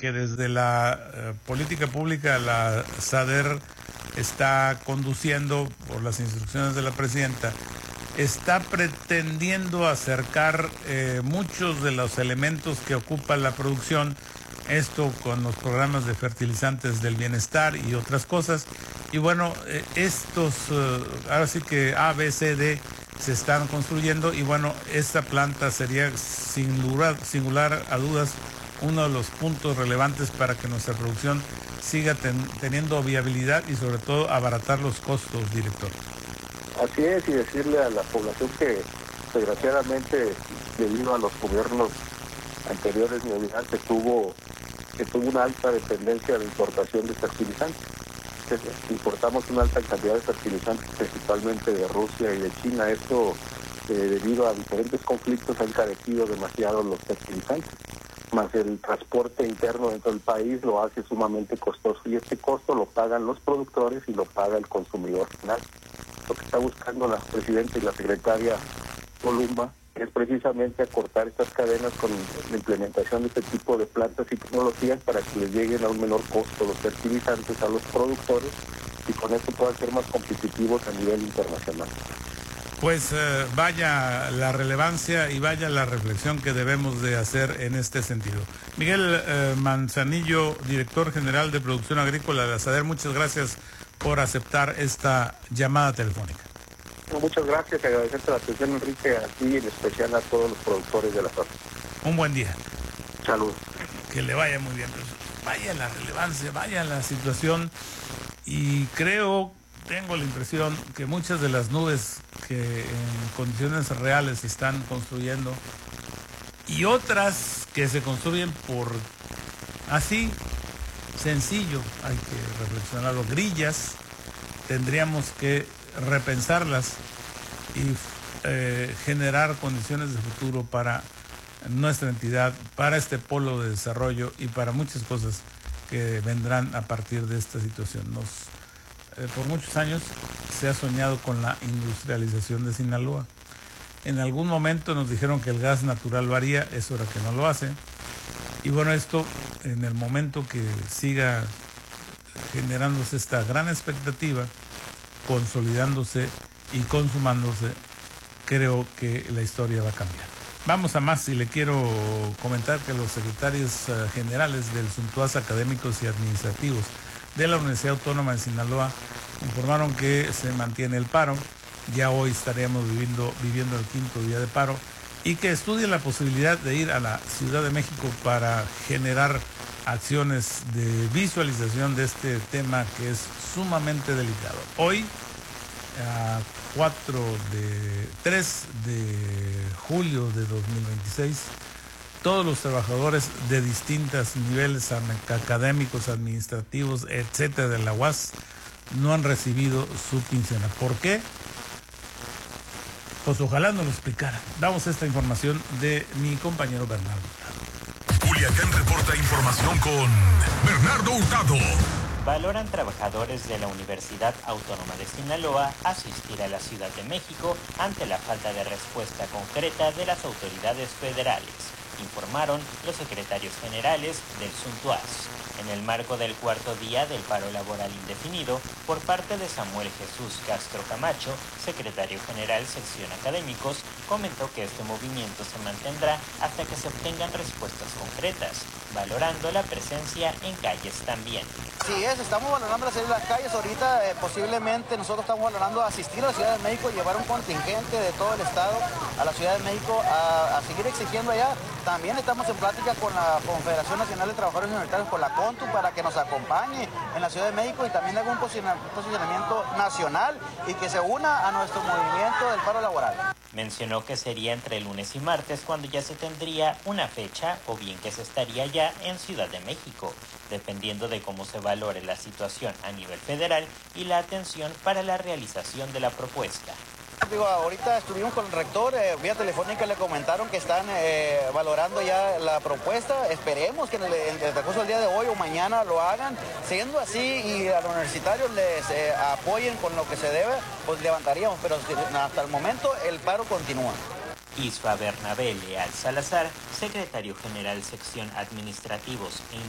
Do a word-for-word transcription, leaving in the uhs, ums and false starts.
que desde la eh, política pública la SADER está conduciendo por las instrucciones de la presidenta, está pretendiendo acercar eh, muchos de los elementos que ocupa la producción, esto con los programas de fertilizantes del bienestar y otras cosas. Y bueno, eh, estos, eh, ahora sí que A, B, C, D se están construyendo, y bueno, esta planta sería sin lugar, sin lugar a dudas uno de los puntos relevantes para que nuestra producción siga ten, teniendo viabilidad y sobre todo abaratar los costos, director. Así es, y decirle a la población que desgraciadamente debido a los gobiernos anteriores neoliberales tuvo que tuvo una alta dependencia de importación de fertilizantes. Importamos una alta cantidad de fertilizantes principalmente de Rusia y de China. Esto eh, debido a diferentes conflictos ha encarecido demasiado los fertilizantes, más el transporte interno dentro del país lo hace sumamente costoso, y este costo lo pagan los productores y lo paga el consumidor final. Lo que está buscando la presidenta y la secretaria Columba es precisamente acortar estas cadenas con la implementación de este tipo de plantas y tecnologías para que les lleguen a un menor costo los fertilizantes a los productores y con esto puedan ser más competitivos a nivel internacional. Pues eh, vaya la relevancia y vaya la reflexión que debemos de hacer en este sentido. Miguel eh, Manzanillo, director general de Producción Agrícola de la SADER, muchas gracias por aceptar esta llamada telefónica. Muchas gracias, agradecerte la atención, Enrique, a ti y en especial a todos los productores de la zona. Un buen día. Salud. Que le vaya muy bien. Pues vaya la relevancia, vaya la situación, y creo, tengo la impresión que muchas de las nubes que en condiciones reales se están construyendo y otras que se construyen por así, sencillo, hay que reflexionarlo, grillas, tendríamos que repensarlas y eh, generar condiciones de futuro para nuestra entidad, para este polo de desarrollo y para muchas cosas que vendrán a partir de esta situación. Nos, eh, por muchos años se ha soñado con la industrialización de Sinaloa. En algún momento nos dijeron que el gas natural lo haría, es hora que no lo hace. Y bueno, esto en el momento que siga generándose esta gran expectativa, consolidándose y consumándose, creo que la historia va a cambiar. Vamos a más, y le quiero comentar que los secretarios uh, generales del SUNTUAS académicos y administrativos de la Universidad Autónoma de Sinaloa informaron que se mantiene el paro. Ya hoy estaríamos viviendo, viviendo el quinto día de paro, y que estudien la posibilidad de ir a la Ciudad de México para generar acciones de visualización de este tema que es sumamente delicado. Hoy, a cuatro de tres de julio de dos mil veintiséis, todos los trabajadores de distintos niveles académicos, administrativos, etcétera, de la U A S no han recibido su quincena. ¿Por qué? Pues ojalá nos lo explicara. Damos esta información de mi compañero Bernardo Hurtado. Culiacán reporta información con Bernardo Hurtado. Valoran trabajadores de la Universidad Autónoma de Sinaloa asistir a la Ciudad de México ante la falta de respuesta concreta de las autoridades federales, informaron los secretarios generales del SUNTUAS. En el marco del cuarto día del paro laboral indefinido, por parte de Samuel Jesús Castro Camacho, secretario general sección académicos, comentó que este movimiento se mantendrá hasta que se obtengan respuestas concretas, valorando la presencia en calles también. Sí, es, estamos valorando la salida de las calles. Ahorita eh, posiblemente nosotros estamos valorando asistir a la Ciudad de México, llevar un contingente de todo el estado a la Ciudad de México a, a seguir exigiendo allá. También estamos en plática con la Confederación Nacional de Trabajadores Universitarios, con la CONTU, para que nos acompañe en la Ciudad de México y también haga un posicionamiento nacional y que se una a nuestro movimiento del paro laboral. Mencionó que sería entre lunes y martes cuando ya se tendría una fecha, o bien que se estaría ya en Ciudad de México, dependiendo de cómo se valore la situación a nivel federal y la atención para la realización de la propuesta. Digo, ahorita estuvimos con el rector, eh, vía telefónica le comentaron que están eh, valorando ya la propuesta. Esperemos que en el, en el recurso del día de hoy o mañana lo hagan. Siendo así y a los universitarios les eh, apoyen con lo que se debe, pues levantaríamos, pero hasta el momento el paro continúa. Isfa Bernabé Leal Salazar, secretario general sección administrativos e